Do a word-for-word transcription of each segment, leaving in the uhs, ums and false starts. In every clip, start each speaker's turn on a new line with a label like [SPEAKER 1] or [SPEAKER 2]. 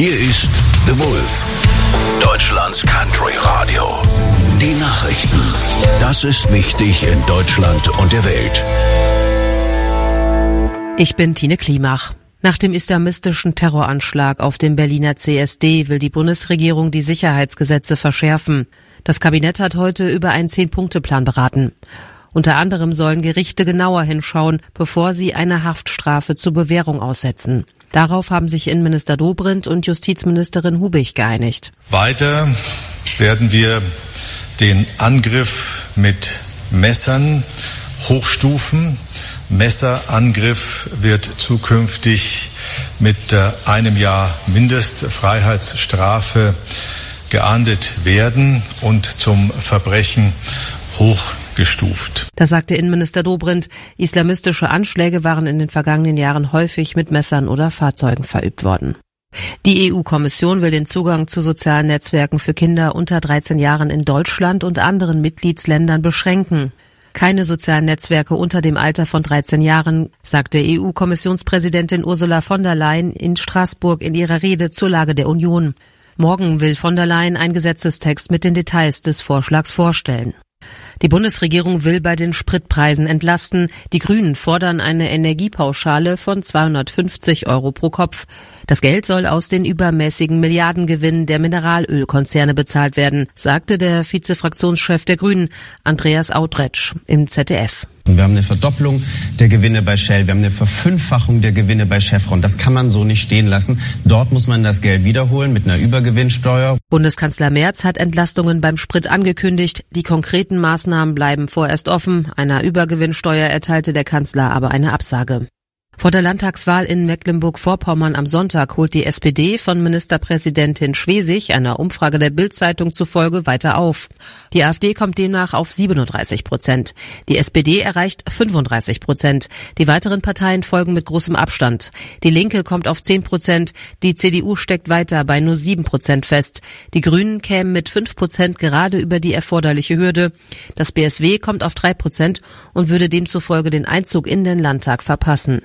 [SPEAKER 1] Hier ist The Wolf, Deutschlands Country Radio. Die Nachrichten. Das ist wichtig in Deutschland und der Welt.
[SPEAKER 2] Ich bin Tine Klimach. Nach dem islamistischen Terroranschlag auf dem Berliner C S D will die Bundesregierung die Sicherheitsgesetze verschärfen. Das Kabinett hat heute über einen Zehn-Punkte-Plan beraten. Unter anderem sollen Gerichte genauer hinschauen, bevor sie eine Haftstrafe zur Bewährung aussetzen. Darauf haben sich Innenminister Dobrindt und Justizministerin Hubig geeinigt.
[SPEAKER 3] Weiter werden wir den Angriff mit Messern hochstufen. Messerangriff wird zukünftig mit einem Jahr Mindestfreiheitsstrafe geahndet werden und zum Verbrechen hochgestuft.
[SPEAKER 2] Das sagte Innenminister Dobrindt. Islamistische Anschläge waren in den vergangenen Jahren häufig mit Messern oder Fahrzeugen verübt worden. Die E U-Kommission will den Zugang zu sozialen Netzwerken für Kinder unter dreizehn Jahren in Deutschland und anderen Mitgliedsländern beschränken. Keine sozialen Netzwerke unter dem Alter von dreizehn Jahren, sagte E U-Kommissionspräsidentin Ursula von der Leyen in Straßburg in ihrer Rede zur Lage der Union. Morgen will von der Leyen einen Gesetzestext mit den Details des Vorschlags vorstellen. Die Bundesregierung will bei den Spritpreisen entlasten. Die Grünen fordern eine Energiepauschale von zweihundertfünfzig Euro pro Kopf. Das Geld soll aus den übermäßigen Milliardengewinnen der Mineralölkonzerne bezahlt werden, sagte der Vizefraktionschef der Grünen, Andreas Audretsch, im Z D F.
[SPEAKER 4] Wir haben eine Verdopplung der Gewinne bei Shell, wir haben eine Verfünffachung der Gewinne bei Chevron. Das kann man so nicht stehen lassen. Dort muss man das Geld wiederholen mit einer Übergewinnsteuer.
[SPEAKER 2] Bundeskanzler Merz hat Entlastungen beim Sprit angekündigt. Die konkreten Maßnahmen bleiben vorerst offen. Einer Übergewinnsteuer erteilte der Kanzler aber eine Absage. Vor der Landtagswahl in Mecklenburg-Vorpommern am Sonntag holt die S P D von Ministerpräsidentin Schwesig einer Umfrage der Bild-Zeitung zufolge weiter auf. Die AfD kommt demnach auf siebenunddreißig Prozent. Die S P D erreicht fünfunddreißig Prozent. Die weiteren Parteien folgen mit großem Abstand. Die Linke kommt auf zehn Prozent. Die C D U steckt weiter bei nur sieben Prozent fest. Die Grünen kämen mit fünf Prozent gerade über die erforderliche Hürde. Das B S W kommt auf drei Prozent und würde demzufolge den Einzug in den Landtag verpassen.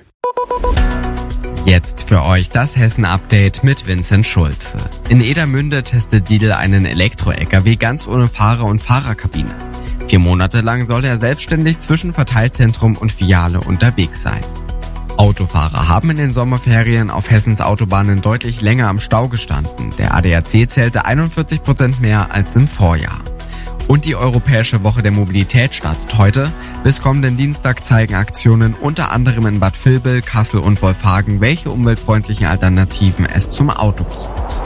[SPEAKER 5] Jetzt für euch das Hessen-Update mit Vincent Schulze. In Edermünde testet Lidl einen Elektro-L K W ganz ohne Fahrer und Fahrerkabine. Vier Monate lang soll er selbstständig zwischen Verteilzentrum und Filiale unterwegs sein. Autofahrer haben in den Sommerferien auf Hessens Autobahnen deutlich länger am Stau gestanden. Der A D A C zählte einundvierzig Prozent mehr als im Vorjahr. Und die Europäische Woche der Mobilität startet heute. Bis kommenden Dienstag zeigen Aktionen unter anderem in Bad Vilbel, Kassel und Wolfhagen, welche umweltfreundlichen Alternativen es zum Auto gibt.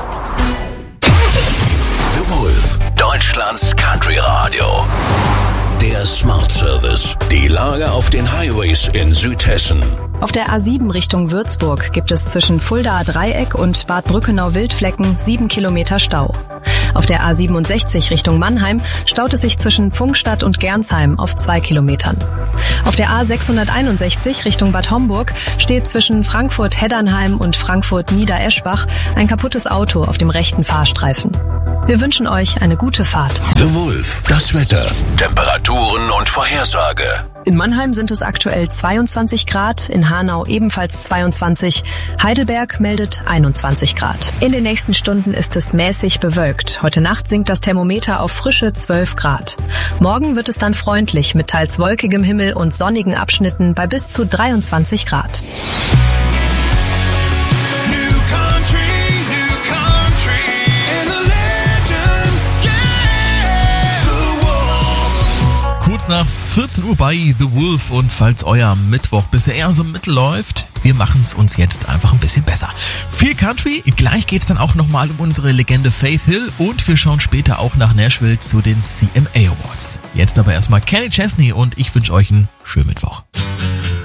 [SPEAKER 1] The Wolf, Deutschlands Country Radio. Der Smart Service. Die Lage auf den Highways in Südhessen.
[SPEAKER 6] Auf der A sieben Richtung Würzburg gibt es zwischen Fuldaer Dreieck und Bad Brückenau-Wildflecken sieben Kilometer Stau. Auf der A siebenundsechzig Richtung Mannheim staut es sich zwischen Pfungstadt und Gernsheim auf zwei Kilometern. Auf der A sechshunderteinundsechzig Richtung Bad Homburg steht zwischen Frankfurt-Heddernheim und Frankfurt-Niedereschbach ein kaputtes Auto auf dem rechten Fahrstreifen. Wir wünschen euch eine gute Fahrt.
[SPEAKER 1] The Wolf, das Wetter, Temperaturen und Vorhersage.
[SPEAKER 6] In Mannheim sind es aktuell zweiundzwanzig Grad, in Hanau ebenfalls zweiundzwanzig, Heidelberg meldet einundzwanzig Grad. In den nächsten Stunden ist es mäßig bewölkt. Heute Nacht sinkt das Thermometer auf frische zwölf Grad. Morgen wird es dann freundlich mit teils wolkigem Himmel und sonnigen Abschnitten bei bis zu dreiundzwanzig Grad.
[SPEAKER 7] Nach vierzehn Uhr bei The Wolf, und falls euer Mittwoch bisher eher so mittel läuft, wir machen es uns jetzt einfach ein bisschen besser. Viel Country, gleich geht's dann auch nochmal um unsere Legende Faith Hill und wir schauen später auch nach Nashville zu den C M A Awards. Jetzt aber erstmal Kenny Chesney und ich wünsche euch einen schönen Mittwoch.